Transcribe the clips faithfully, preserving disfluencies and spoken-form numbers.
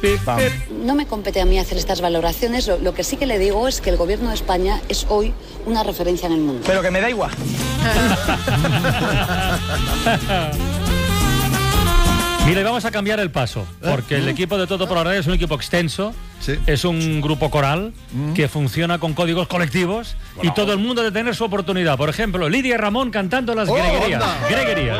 pip, pip. No me compete a mí hacer estas valoraciones. Lo, lo que sí que le digo es que el gobierno de España es hoy una referencia en el mundo. Pero que me da igual. Mira, y vamos a cambiar el paso, porque el equipo de Toto por la Radio es un equipo extenso, Sí. es un grupo coral que funciona con códigos colectivos y todo el mundo debe tener su oportunidad. Por ejemplo, Lidia y Ramón cantando las Oh, greguerías. anda. Greguerías.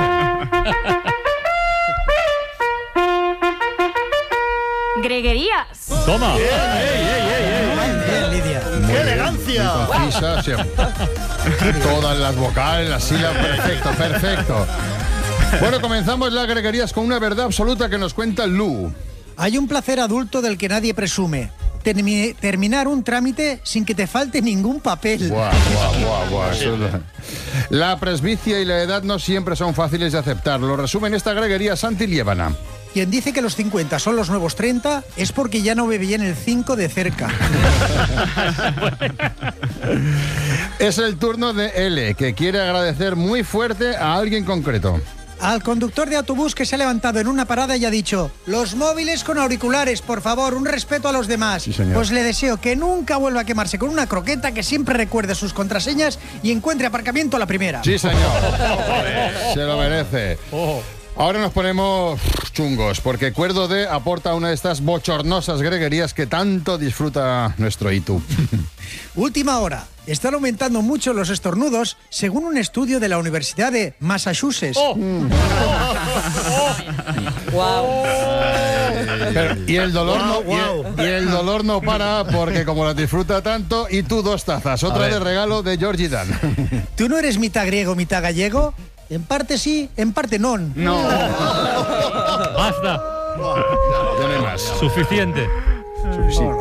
Greguerías. Toma. Ey, ey, ey, ey. Bien, Lidia. Muy ¡Qué bien, elegancia! muy concisa, siempre. Todas las vocales, las sílabas, perfecto, perfecto. Bueno, comenzamos las greguerías con una verdad absoluta que nos cuenta Lu. Hay un placer adulto del que nadie presume. Termi- terminar un trámite sin que te falte ningún papel. Buah, buah, buah, buah. Eso es lo- La presbicia y la edad no siempre son fáciles de aceptar. Lo resume en esta greguería Santi Liébana. Quien dice que los cincuenta son los nuevos treinta es porque ya no ve bien el cinco de cerca. Es el turno de L, que quiere agradecer muy fuerte a alguien concreto. Al conductor de autobús que se ha levantado en una parada y ha dicho: los móviles con auriculares, por favor, un respeto a los demás. Sí, señor. Pues le deseo que nunca vuelva a quemarse con una croqueta, que siempre recuerde sus contraseñas y encuentre aparcamiento a la primera. Sí, señor. Se lo merece. Ahora nos ponemos chungos, porque Cuerdo D aporta una de estas bochornosas greguerías que tanto disfruta nuestro Itu. Última hora. Están aumentando mucho los estornudos, según un estudio de la Universidad de Massachusetts. Oh. Pero- y el dolor no, Guau, guau. y el, y el dolor no para, porque como la disfruta tanto, y tú dos tazas, otra de regalo de Georgie Dan. ¿Tú no eres mitad griego, mitad gallego? En parte sí, en parte non. No, Basta. ya no hay más. Suficiente. Sí.